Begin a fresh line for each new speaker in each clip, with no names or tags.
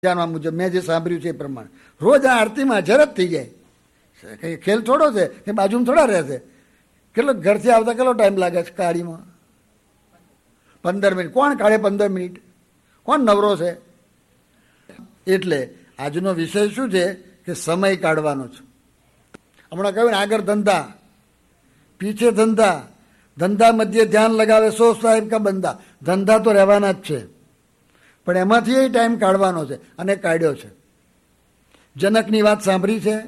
જાણવા મુજબ મેં જે સાંભળ્યું છે એ પ્રમાણે રોજ આ આરતીમાં હાજર જ થઈ જાય. કંઈ ખેલ થોડો છે કે બાજુમાં થોડા રહેશે. કેટલો ઘરથી આવતા કેટલો ટાઈમ લાગે છે કાળીમાં? 15 મિનિટ. કોણ કાઢે 15 મિનિટ? કોણ નવરો છે? એટલે આજનો વિષય શું છે કે સમય કાઢવાનો છે. હમણાં કહ્યું ને, આગળ ધંધા, પીછે ધંધા, ધંધા મધ્ય ધ્યાન લગાવે સો સાહેબ કા બંધા. ધંધા તો રહેવાના જ છે, પણ એમાંથી એ ટાઈમ કાઢવાનો છે, અને કાઢ્યો છે. જનકની વાત સાંભળી છે?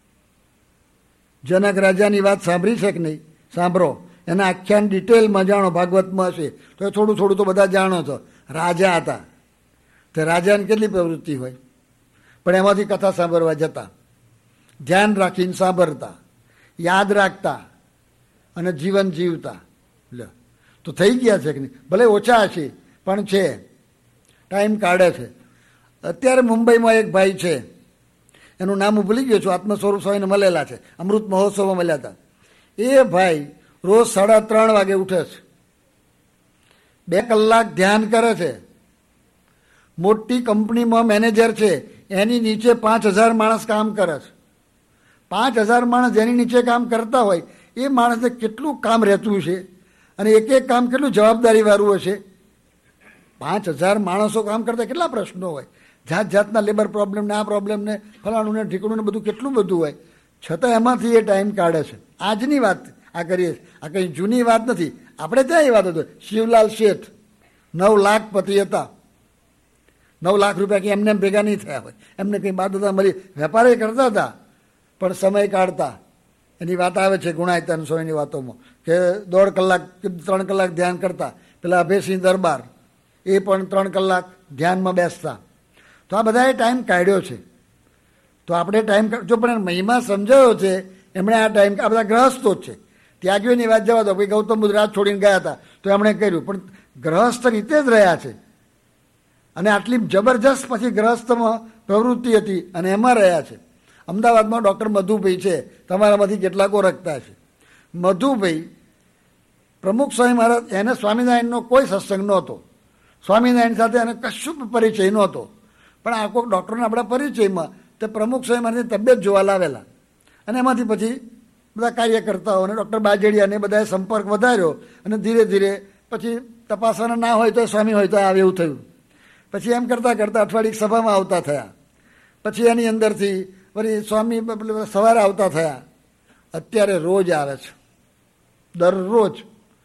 જનક રાજાની વાત સાંભળી છે કે નહીં? સાંભળો, એના આખ્યાન ડિટેલમાં જાણો, ભાગવતમાં હશે તો થોડું થોડું તો બધા જાણો છો. રાજા હતા, તે રાજાને કેટલી પ્રવૃત્તિ હોય, પણ એમાંથી કથા સાંભળવા જતા, ધ્યાન રાખીને સાંભળતા, યાદ રાખતા અને જીવન જીવતા. લે, તો થઈ ગયા છે કે નહીં? ભલે ઓછા હશે પણ છે, ટાઈમ કાઢે છે. અત્યારે મુંબઈમાં એક ભાઈ છે, એનું નામ હું ભૂલી ગયો છું, આત્મ સ્વરૂપ સ્વામીને મળેલા છે, અમૃત મહોત્સવમાં મળ્યા હતા. એ ભાઈ રોજ 3:30 વાગે ઉઠે છે, 2 કલાક ધ્યાન કરે છે. મોટી કંપનીમાં મેનેજર છે, એની નીચે 5000 માણસ કામ કરે છે. 5000 માણસ જેની નીચે કામ કરતા હોય, એ માણસને કેટલું કામ રહેતું છે, અને એક એક કામ કેટલું જવાબદારી વાળું હશે. 5000 માણસો કામ કરતા કેટલા પ્રશ્નો હોય, જાત જાતના લેબર પ્રોબ્લેમ ને, આ પ્રોબ્લેમ ને, ફલાણું ને ઠીકણું ને, બધું કેટલું બધું હોય. છતાં એમાંથી એ ટાઈમ કાઢે છે. આજની વાત આ કરીએ, આ કંઈ જૂની વાત નથી. આપણે ત્યાં એ વાત હતો, શિવલાલ શેઠ 9 લાખ પતિ હતા. 9 લાખ રૂપિયા કંઈ એમને ભેગા નહીં થયા હોય, એમને કંઈ બાદ હતા મળી, વેપાર કરતા હતા, પણ સમય કાઢતા. એની વાત આવે છે ગુણાયતન સ્વામીની વાતોમાં કે 1.5 કલાક કે 3 કલાક ધ્યાન કરતા. પેલા અભયસિંહ દરબાર, એ પણ 3 કલાક ધ્યાનમાં બેસતા. તો આ બધાએ ટાઈમ કાઢ્યો છે. તો આપણે ટાઈમ જો પણ મહિમા સમજાયો છે એમણે આ ટાઈમ. આ બધા ગ્રહસ્થો જ છે. ત્યાગીઓની વાત જવા દો, ભાઈ ગૌતમ બુદ્ધ રાત છોડીને ગયા હતા તો એમણે કર્યું, પણ ગ્રહસ્થ રીતે જ રહ્યા છે. અને આટલી જબરજસ્ત પછી ગ્રહસ્થમાં પ્રવૃત્તિ હતી અને એમાં રહ્યા છે. અમદાવાદમાં ડૉક્ટર મધુભાઈ છે, તમારામાંથી કેટલાક ઓળખતા છે. મધુભાઈ પ્રમુખ સ્વામી મહારાજ, એને સ્વામિનારાયણનો કોઈ સત્સંગ નહોતો, સ્વામિનારાયણ સાથે એને કશું પરિચય નહોતો, પણ આ કોઈ ડૉક્ટરના આપણા પરિચયમાં તે પ્રમુખ સ્વામી મહારાજની તબિયત જોવા લાવેલા. અને એમાંથી પછી બધા કાર્યકર્તાઓ અને ડૉક્ટર બાજડિયાને બધાએ સંપર્ક વધાર્યો, અને ધીરે ધીરે પછી તપાસવાના ના હોય તો સ્વામી હોય તો આવે એવું થયું. પછી એમ કરતાં કરતાં અઠવાડિયે સભામાં આવતા થયા. પછી એની અંદરથી વળી સ્વામી સવારે આવતા થયા. અત્યારે રોજ આવે છે, દરરોજ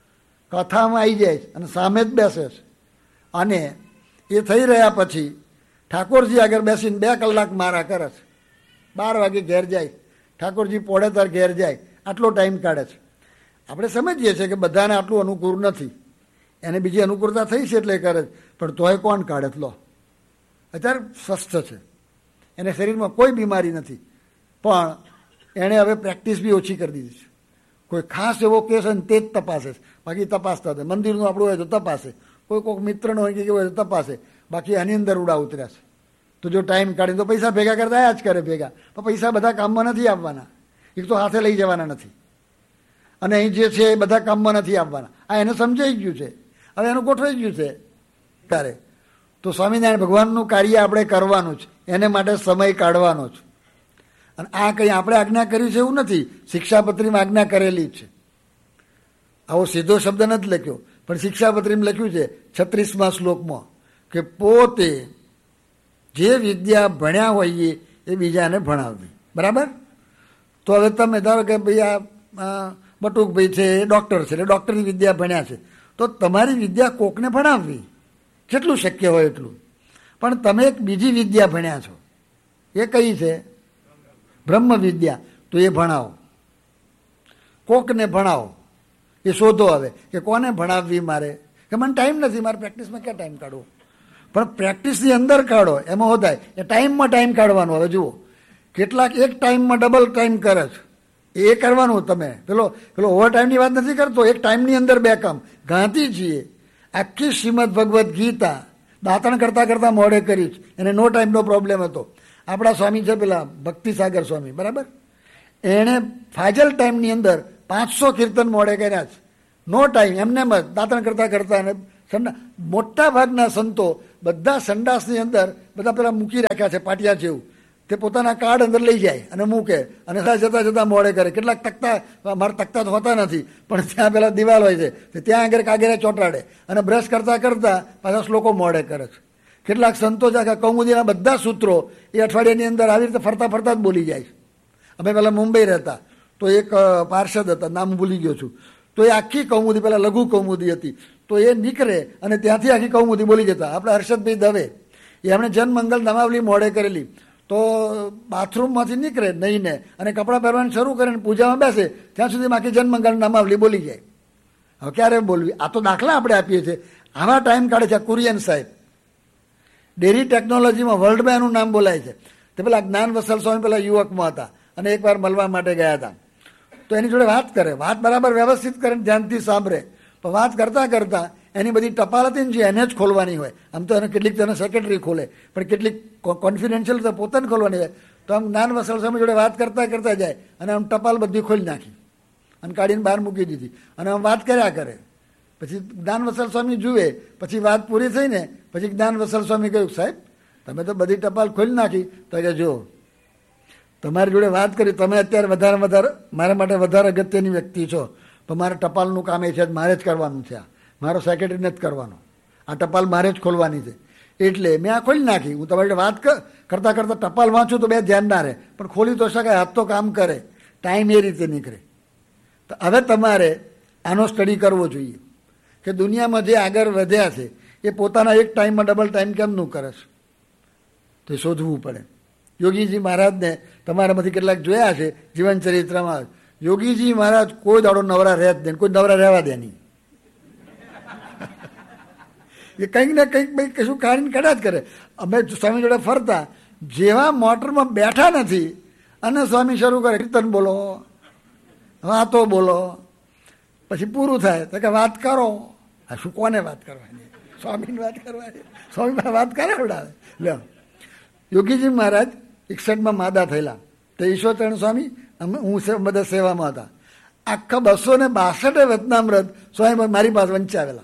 કથામાં આવી જાય અને સામે જ બેસે છે. અને એ થઈ રહ્યા પછી ઠાકોરજી આગળ બેસીને 2 કલાક મારા કરે છે. 12 વાગે ઘેર જાય, ઠાકોરજી પોળે તાર ઘેર જાય, આટલો ટાઈમ કાઢે છે. આપણે સમજીએ છીએ કે બધાને આટલું અનુકૂળ નથી, એને બીજી અનુકૂળતા થઈ છે એટલે કરે છે, પણ તોય કોણ કાઢે? લો, અત્યારે સ્વસ્થ છે, એને શરીરમાં કોઈ બીમારી નથી, પણ એણે હવે પ્રેક્ટિસ બી ઓછી કરી દીધી છે. કોઈ ખાસ એવો કેસ હોય ને તે જ તપાસે, બાકી તપાસતા હતા. મંદિરનું આપણું હોય તો તપાસે, કોઈક મિત્રનો હોય કે કેવું હોય તો તપાસે, બાકી આની અંદર ઉડા ઉતર્યા છે. તો જો ટાઈમ કાઢીને તો પૈસા ભેગા કરતા આયા જ કરે ભેગા, પણ પૈસા બધા કામમાં નથી આવવાના. એક તો હાથે લઈ જવાના નથી, અને અહીં જે છે એ બધા કામમાં નથી આવવાના. આ એને સમજાઈ ગયું છે, હવે એનું ગોઠવાઈ ગયું છે. ત્યારે તો સ્વામિનારાયણ ભગવાનનું કાર્ય આપણે કરવાનું છે, એને માટે સમય કાઢવાનો છે. અને આ કંઈ આપણે આજ્ઞા કરી છે એવું નથી, શિક્ષાપત્રીમાં આજ્ઞા કરેલી છે. આવો સીધો શબ્દ નથી લખ્યો, પણ શિક્ષાપત્રીમાં લખ્યું છે 36મા શ્લોકમાં કે પોતે જે વિદ્યા ભણ્યા હોઈએ એ બીજાને ભણાવવી. બરાબર? તો હવે તમે ધારો કે ભાઈ આ બટુકભાઈ છે, એ ડૉક્ટર છે, એટલે ડૉક્ટરની વિદ્યા ભણ્યા છે, તો તમારી વિદ્યા કોકને ભણાવવી જેટલું શક્ય હોય એટલું. પણ તમે એક બીજી વિદ્યા ભણ્યા છો, એ કઈ છે? બ્રહ્મ વિદ્યા. તો એ ભણાવો, કોકને ભણાવો. એ શોધો હવે કે કોને ભણાવવી મારે, કે મને ટાઈમ નથી, મારે પ્રેક્ટિસમાં ક્યાં ટાઈમ કાઢવો. પણ પ્રેક્ટિસની અંદર કાઢો, એમાં હોદાય. એ ટાઈમમાં ટાઈમ કાઢવાનો. હવે જુઓ, કેટલાક એક ટાઈમમાં ડબલ ટાઈમ કરે છે, એ કરવાનું. તમે પેલો ઓવર ટાઈમની વાત નથી કરતો, એક ટાઈમની અંદર 2 કામ. ગાંધીજીએ આખી શ્રીમદ ભગવદ્ ગીતા દાંતણ કરતાં કરતાં મોડે કરી છે, એને નો ટાઈમનો પ્રોબ્લેમ હતો. આપણા સ્વામી છે પેલા ભક્તિસાગર સ્વામી, બરાબર, એણે ફાજલ ટાઈમની અંદર 500 કીર્તન મોડે કર્યા છે. નો ટાઈમ, એમને દાંતણ કરતાં કરતાં. અને મોટા ભાગના સંતો બધા સંડાસની અંદર બધા પેલા મૂકી રાખ્યા છે પાટિયા જેવું. તે પોતાના કાર્ડ અંદર લઈ જાય અને મૂકે અને જતા જતા મોડે કરે. કેટલાક તકતા, મારા તકતા તો હોતા નથી, પણ ત્યાં પેલા દિવાલ હોય છે, ત્યાં આગળ કાગરે ચોંટાડે અને બ્રશ કરતા કરતા પાછા શ્લોકો મોડે કરે છે. કેટલાક સંતો છે કૌમુદીના બધા સૂત્રો એ અઠવાડિયાની અંદર આવી રીતે ફરતા ફરતા જ બોલી જાય. અમે પેલા મુંબઈ રહેતા તો એક પાર્ષદ હતા, નામ ભૂલી ગયો છું, તો એ આખી કૌમુદી, પેલા લઘુ કૌમુદી હતી, તો એ નીકળે અને ત્યાંથી આખી કૌમુદી બોલી જતા. આપણે હર્ષદભાઈ દવે, એમણે જનમંગલ નામાવલી મોડે કરેલી, તો બાથરૂમમાંથી નીકળે નહીંને અને કપડાં પહેરવાનું શરૂ કરે ને પૂજામાં બેસે ત્યાં સુધી આખી જનમંગલ નામાવલી બોલી જાય. હવે ક્યારે બોલવી? આ તો દાખલા આપણે આપીએ છીએ. આવા ટાઈમ કાઢે છે કુરિયન સાહેબ. ડેરી ટેકનોલોજીમાં વર્લ્ડમાં એનું નામ બોલાય છે. તે પેલા જ્ઞાન વસલ સ્વામી પેલા યુવકમાં હતા અને એકવાર મળવા માટે ગયા હતા. તો એની જોડે વાત કરે, વાત બરાબર વ્યવસ્થિત કરે, ધ્યાનથી સાંભળે. તો વાત કરતાં કરતાં એની બધી ટપાલ હતી ને જે એને જ ખોલવાની હોય. આમ તો એને કેટલીક તેને સેક્રેટરી ખોલે, પણ કેટલીક કોન્ફિડેન્શિયલ તો પોતાને ખોલવાની હોય. તો આમ જ્ઞાન વસલ સ્વામી જોડે વાત કરતા કરતા જાય અને આમ ટપાલ બધી ખોલી નાખી અને કાઢીને બહાર મૂકી દીધી અને આમ વાત કર્યા કરે. પછી જ્ઞાન વસલ સ્વામી જુએ, પછી વાત પૂરી થઈ ને પછી જ્ઞાન વસલ સ્વામી કહ્યું, સાહેબ તમે તો બધી ટપાલ ખોલી નાખી. તો કે જો તમારી જોડે વાત કરી, તમે અત્યારે વધારે મારા માટે વધારે અગત્યની વ્યક્તિ છો, પણ મારે ટપાલનું કામ એ છે મારે જ કરવાનું છે. મારો સેક્રેટરીને જ કરવાનો, આ ટપાલ મારે જ ખોલવાની છે. એટલે મેં આ ખોલી નાખી. હું તમારી વાત કરતાં કરતાં ટપાલ વાંચું તો બે ધ્યાન ના રહે, પણ ખોલી તો શકાય, હાથ તો કામ કરે, ટાઈમ એ રીતે નીકળે. તો હવે તમારે આનો સ્ટડી કરવો જોઈએ કે દુનિયામાં જે આગળ વધ્યા છે એ પોતાના એક ટાઈમમાં ડબલ ટાઈમ કેમનું કરે છે, તો એ શોધવું પડે. યોગીજી મહારાજને તમારામાંથી કેટલાક જોયા છે જીવન ચરિત્રમાં. યોગીજી મહારાજ કોઈ દાડો નવરા રહે જ નહીં, કોઈ નવરા રહેવા દે નહીં. એ કંઈક ને કંઈક ભાઈ કશું કાઢીને કાઢ્યા જ કરે. અમે સ્વામી જોડે ફરતા, જેવા મોટરમાં બેઠા નથી અને સ્વામી શરૂ કરે, કીર્તન બોલો, વાતો બોલો, પછી પૂરું થાય તો કે વાત કરો. આ શું, કોને વાત કરવાની? સ્વામીની વાત કરવાની. સ્વામી વાત કરાવડાવે. લે, યોગીજી મહારાજ 61માં માદા થયેલા, તો ઈશ્વરચરણ સ્વામી હું બધા સેવામાં હતા. આખા 262 વચનામૃત સ્વામી મારી પાસે વંચાવેલા,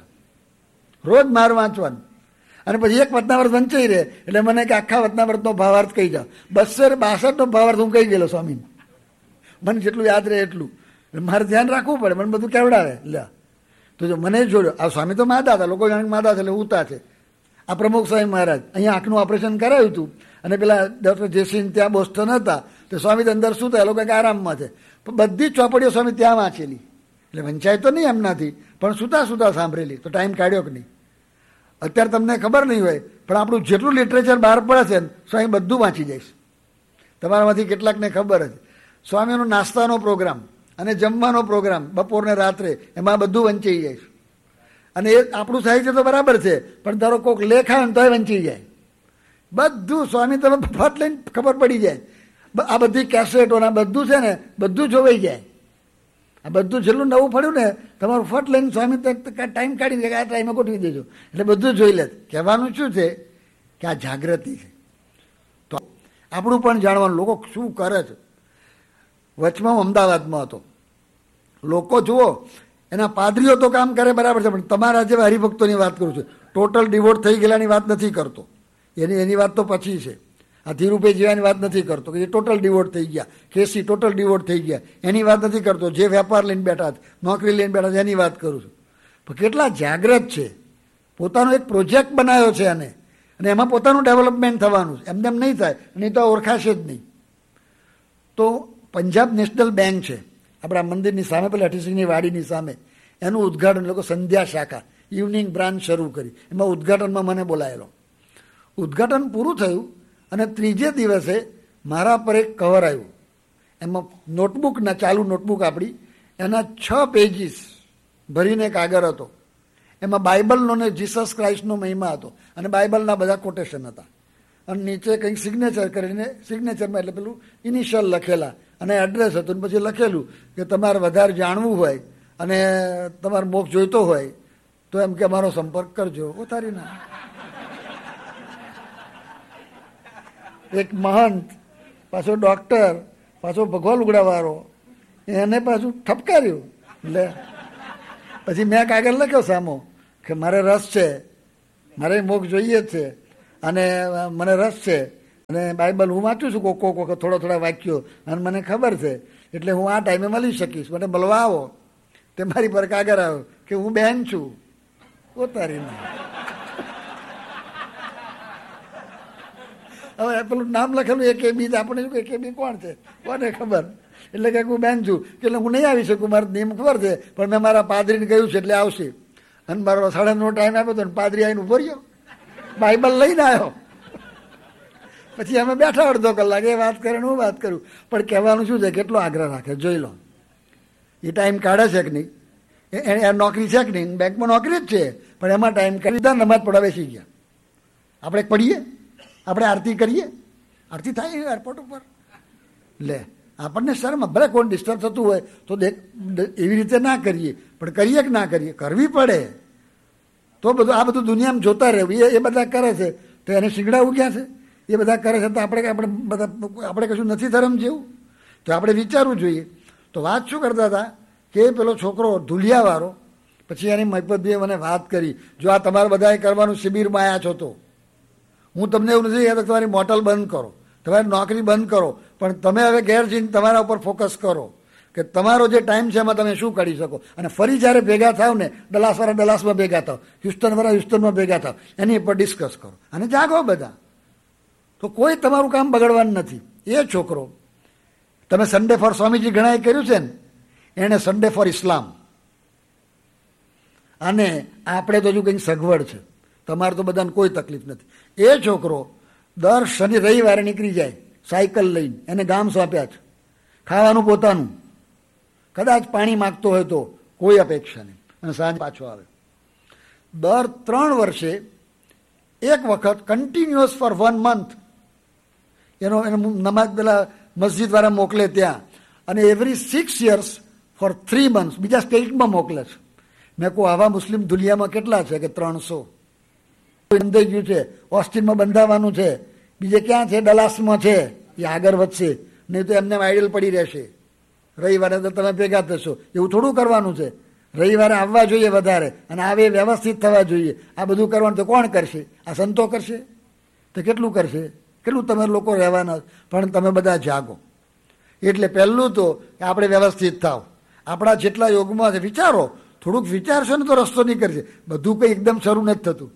રોજ માર વાંચવાનું. અને પછી એક વચનામૃત વંચાઈ રહે એટલે મને કે આખા વચનામૃતનો ભાવાર્થ કહી જાઓ. 262નો ભાવાર્થ હું કહી ગયેલો સ્વામી, મને જેટલું યાદ રહે એટલું. મારે ધ્યાન રાખવું પડે, મને બધું કેવડાવે. લે, તો જો મને જોડ્યો, આ સ્વામી તો માદા હતા, લોકો જાણે માદા છે એટલે ઉતા છે. આ પ્રમુખ સ્વામી મહારાજ અહીંયા આંખનું ઓપરેશન કરાવ્યું હતું અને પેલા ડૉક્ટર જયસિંહ ત્યાં બોસ્ટન હતા, તો સ્વામી અંદર શું થાય, લોકો કે આરામમાં છે. બધી ચોપડીઓ સ્વામી ત્યાં વાંચેલી, એટલે વંચાય તો નહીં એમનાથી, પણ સુતા સુતા સાંભળેલી. તો ટાઈમ કાઢ્યો કે નહીં? અત્યારે તમને ખબર નહીં હોય, પણ આપણું જેટલું લિટરેચર બહાર પડે છે ને સ્વામી બધું વાંચી જઈશ. તમારામાંથી કેટલાકને ખબર જ. સ્વામીનો નાસ્તાનો પ્રોગ્રામ અને જમવાનો પ્રોગ્રામ બપોરને રાત્રે, એમાં બધું વંચાઈ જાય. અને એ આપણું સાહિત્ય તો બરાબર છે, પણ ધારો કોઈક લેખાય ને તોય વંચાઈ જાય. બધું સ્વામી તમે ફટ લઈને ખબર પડી જાય. આ બધી કેસેટોના બધું છે ને બધું જોવાઈ જાય. આ બધું જેટલું નવું પડ્યું ને તમારું ફટ લઈને સ્વામી ટાઈમ કાઢી દે કે આ ટાઈમે ગોઠવી દેજો, એટલે બધું જોઈ લે. કહેવાનું શું છે કે આ જાગૃતિ છે. તો આપણું પણ જાણવાનું લોકો શું કરે છે. વચમાં અમદાવાદમાં હતો, લોકો જુઓ એના પાદરીઓ તો કામ કરે બરાબર છે, પણ તમારા જેવા હરિભક્તોની વાત કરું છું. ટોટલ ડિવોટ થઈ ગયેલાની વાત નથી કરતો, એની વાત તો પછી છે. આ ધીરુભાઈ જેવાની વાત નથી કરતો કે જે ટોટલ ડિવોટ થઈ ગયા, કેસી ટોટલ ડિવોટ થઈ ગયા, એની વાત નથી કરતો. જે વેપાર લઈને બેઠા છે, નોકરી લઈને બેઠા છે, એની વાત કરું છું. પણ કેટલા જાગૃત છે, પોતાનો એક પ્રોજેક્ટ બનાવ્યો છે અને એમાં પોતાનું ડેવલપમેન્ટ થવાનું છે. એમને એમ નહીં થાય, નહીં તો ઓળખાશે જ નહીં. તો પંજાબ નેશનલ બેંક છે આપણા મંદિરની સામે, પેલા અઠીસિંહની વાડીની સામે, એનું ઉદ્ઘાટન લોકો સંધ્યા શાખા ઇવનિંગ બ્રાન્ચ શરૂ કરી. એમાં ઉદ્ઘાટનમાં મને બોલાયેલો. ઉદ્ઘાટન પૂરું થયું અને ત્રીજે દિવસે મારા પર એક કવર આવ્યું. એમાં નોટબુકના, ચાલુ નોટબુક આપણી, એના 6 પેજીસ ભરીને કાગળ હતો. એમાં બાઇબલનો ને જીસસ ક્રાઇસ્ટનો મહિમા હતો અને બાઇબલના બધા કોટેશન હતા. અને નીચે કંઈક સિગ્નેચર કરીને, સિગ્નેચરમાં એટલે પેલું ઇનિશિયલ લખેલા અને એડ્રેસ હતું. પછી લખેલું કે તમારે વધારે જાણવું હોય અને તમારે મોક્ષ જોઈતો હોય તો એમ કે અમારો સંપર્ક કરજો. તારી ના, એક મહંત, પાછો ડૉક્ટર, પાછો ભગવા લુગડાવાળો, એને પાછું ઠપકાર્યું. એટલે પછી મેં કાગળ લખ્યો સામો કે મારે રસ છે મારે મોક્ષ જોઈએ જ છે અને મને રસ છે અને બાઇબલ હું વાંચું છું કોક વખત થોડા વાક્યો અને મને ખબર છે એટલે હું આ ટાઈમે મળી શકીશ. મને મળવા આવો તે મારી પર કાગળ આવ્યો કે હું બહેન છું ઉતારી ના. હવે પેલું નામ લખેલું એક બી આપણે શું એક બી કોણ છે કોને ખબર, એટલે કે હું બેન છું એટલે હું નહીં આવી શકું, મારે નિયમ ખબર છે પણ મેં મારા પાદરીને કહ્યું છે એટલે આવશે. અને મારો 9:30 ટાઈમ આપ્યો હતો ને પાદરી આવીને ઉભો રહ્યો, બાઇબલ લઈને આવ્યો. પછી અમે બેઠા અડધો કલાક એ વાત કરે ને હું વાત કરું. પણ કહેવાનું શું છે, કેટલો આગ્રહ રાખે જોઈ લો. એ ટાઈમ કાઢે છે કે નહીં, એને નોકરી છે કે નહીં, બેંકમાં નોકરી જ છે પણ એમાં ટાઈમ કાઢી દીધા, નમાજ પડવા બેસી ગયા. આપણે પડીએ, આપણે આરતી કરીએ, આરતી થાય એરપોર્ટ ઉપર લે આપણને શરમ, ભલે કોઈ ડિસ્ટર્બ થતું હોય તો એવી રીતે ના કરીએ પણ કરીએ કે ના કરીએ, કરવી પડે તો બધું આ બધું દુનિયામાં જોતા રહેવું. એ બધા કરે છે તો એને શીગડાવું ક્યાં છે, એ બધા કરે છે તો આપણે કશું નથી ધર્મ જેવું, તો આપણે વિચારવું જોઈએ. તો વાત શું કરતા હતા કે પેલો છોકરો ધુલિયાવાળો, પછી એની મહિપતભાઈએ મને વાત કરી, જો આ તમારે બધાએ કરવાનું શિબિરમાં આવ્યા છો તો હું તમને એવું નથી કહેતો તમારી મોટલ બંધ કરો, તમારી નોકરી બંધ કરો, પણ તમે હવે ઘેર જઈને તમારા ઉપર ફોકસ કરો કે તમારો જે ટાઈમ છે એમાં તમે શું કરી શકો. અને ફરી જ્યારે ભેગા થાવ ને, ડલાસવાળા ડલાસમાં ભેગા થાવ, હ્યુસ્ટનવાળા હ્યુસ્ટનમાં ભેગા થાવ, એની ઉપર ડિસ્કસ કરો અને જાગો બધા. તો કોઈ તમારું કામ બગડવાનું નથી. એ છોકરો, તમે સન્ડે ફોર સ્વામીજી ઘણાએ કર્યું છે ને, એણે સન્ડે ફોર ઇસ્લામ. અને આપણે તો હજુ કંઈક સગવડ છે, તમારે તો બધાને કોઈ તકલીફ નથી. એ છોકરો દર શનિ રવિવારે નીકળી જાય સાયકલ લઈને, એને ગામ સોંપ્યા છે, ખાવાનું પોતાનું, કદાચ પાણી માગતો હોય તો કોઈ અપેક્ષા નહીં, અને સાંજ પાછો આવે. દર 3 વર્ષે એક વખત કન્ટિન્યુઅસ ફોર 1 month એનો નમાજ પેલા મસ્જિદવાળા મોકલે ત્યાં, અને એવરી 6 years ફોર 3 months બીજા સ્ટેટમાં મોકલે છે. મેં કહું આવા મુસ્લિમ દુનિયામાં કેટલા છે કે 300 બંધાઈ ગયું છે, ઓસ્ટિનમાં બંધાવાનું છે, બીજે ક્યાં છે, ડલાસમાં છે, એ આગળ વધશે, નહીં તો એમને આઈડલ પડી રહેશે. રવિવારે તો તમે ભેગા થશો, એવું થોડું કરવાનું છે. રવિવારે આવવા જોઈએ વધારે, અને આવે વ્યવસ્થિત થવા જોઈએ. આ બધું કરવાનું તો કોણ કરશે? આ સંતો કરશે તો કેટલું કરશે, કેટલું તમે લોકો રહેવાના. પણ તમે બધા જાગો. એટલે પહેલું તો આપણે વ્યવસ્થિત થાવ, આપણા જેટલા યોગમાં છે વિચારો, થોડુંક વિચારશો ને તો રસ્તો નીકળશે. બધું કંઈ એકદમ શરૂ નથી થતું.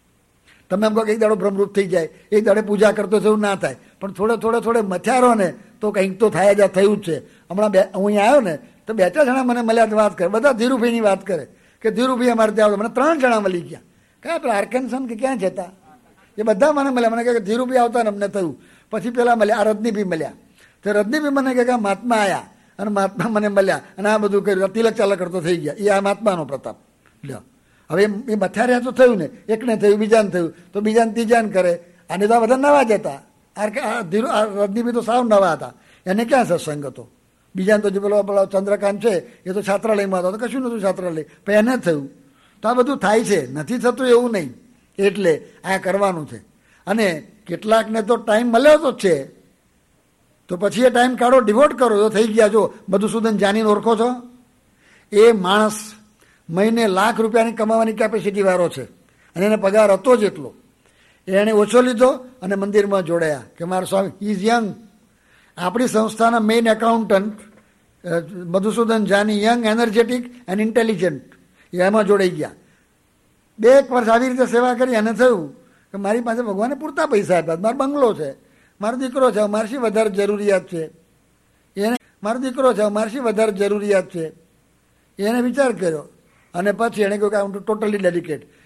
તમે એમ કહો કે એક દાડો ભ્રમરૂપ થઈ જાય, એક દાડે પૂજા કરતો એવું ના થાય, પણ થોડે મથ્યારો ને તો કંઈક તો થાય જ, થયું જ છે. હમણાં હું અહીંયા આવ્યો ને તો 2-4 જણા મને મળ્યા વાત કરે, બધા ધીરુભાઈની વાત કરે કે ધીરુભાઈ અમારે ત્યાં આવતો. મને 3 જણા મળી ગયા, કયા પેલા આર્કેન્સન કે ક્યાં જતા, એ બધા મને મળ્યા. મને કહે કે ધીરુભાઈ આવતા ને અમને થયું. પછી પેલા મળ્યા, આ રજનીભાઈ મળ્યા, તો રજનીભાઈ મને કહે કે મહાત્મા આવ્યા અને મહાત્મા મને મળ્યા અને આ બધું કર્યું, તિલક ચાલક કરતો થઈ ગયા. એ આ મહાત્માનો પ્રતાપ લ્યો. હવે એ મથાર્યા તો થયું ને, એકને થયું, બીજાને થયું, તો બીજાને ત્રીજાને કરે. આને તો બધા નવા જ હતા, રજનીભાઈ તો સાવ નવા હતા, એને ક્યાં સત્સંગ હતો. બીજાને તો જે પેલો ચંદ્રકાંત છે એ તો છાત્રાલયમાં હતો, તો કશું નહોતું છાત્રાલય, પણ એને થયું. તો આ બધું થાય છે, નથી થતું એવું નહીં. એટલે આ કરવાનું છે. અને કેટલાકને તો ટાઈમ મળ્યો તો છે, તો પછી એ ટાઈમ કાઢો, ડિવોટ કરો. તો થઈ ગયા. જો મધુસૂદન જાનીને ઓળખો છો? એ માણસ મહિને લાખ રૂપિયાની કમાવાની કેપેસિટી વાળો છે, અને એને પગાર હતો જ એટલો. એણે ઓછો લીધો અને મંદિરમાં જોડાયા કે મારા સ્વામી ઇઝ યંગ. આપણી સંસ્થાના main accountant Madhusudan Jani, young, energetic and intelligent, એમાં જોડાઈ ગયા. 2 વર્ષ આવી રીતે સેવા કરી, અને થયું કે મારી પાસે ભગવાને પૂરતા પૈસા આપ્યા, મારો બંગલો છે, મારો દીકરો છે, મારે શી વધારે જરૂરિયાત છે, એને મારો દીકરો છે, મારે શી વધારે જરૂરિયાત છે. એને વિચાર કર્યો અને પછી એણે કહ્યું કે હું ટોટલી ડેડિકેટ.